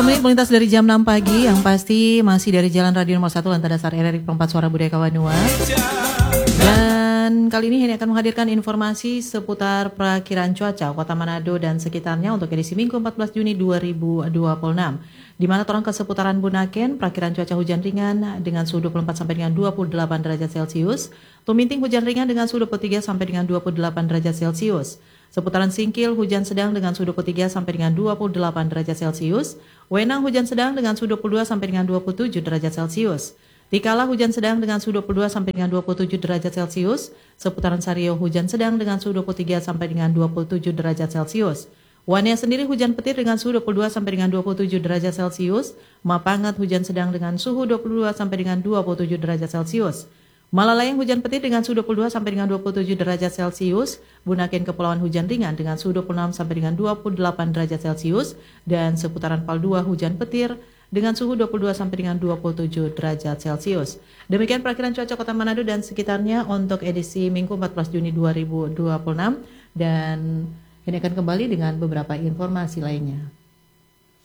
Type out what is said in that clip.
Menit melintas dari jam 6 pagi, yang pasti masih dari Jalan Radio nomor 1 Lantai Dasar RRI Perempat Suara Budaya Kawanua. Dan kali ini akan menghadirkan informasi seputar perakiraan cuaca Kota Manado dan sekitarnya untuk edisi Minggu 14 Juni 2026. Di mana orang ke seputaran Bunaken, perakiraan cuaca hujan ringan dengan suhu 24 sampai dengan 28 derajat Celcius. Tuminting hujan ringan dengan suhu 23 sampai dengan 28 derajat Celcius. Seputaran Singkil hujan sedang dengan suhu 23 sampai dengan 28 derajat Celcius. Wenang hujan sedang dengan suhu 22 sampai dengan 27 derajat Celcius. Tikala hujan sedang dengan suhu 22 sampai dengan 27 derajat Celcius. Seputaran Sario hujan sedang dengan suhu 23 sampai dengan 27 derajat Celcius. Wania sendiri hujan petir dengan suhu 22 sampai dengan 27 derajat Celcius. Mapangat hujan sedang dengan suhu 22 sampai dengan 27 derajat Celcius. Malalayang hujan petir dengan suhu 22 sampai dengan 27 derajat Celcius. Bunaken Kepulauan hujan ringan dengan suhu 26 sampai dengan 28 derajat Celcius. Dan seputaran Paldua hujan petir dengan suhu 22 sampai dengan 27 derajat Celcius. Demikian perakiraan cuaca Kota Manado dan sekitarnya untuk edisi Minggu 14 Juni 2026. Dan ini akan kembali dengan beberapa informasi lainnya.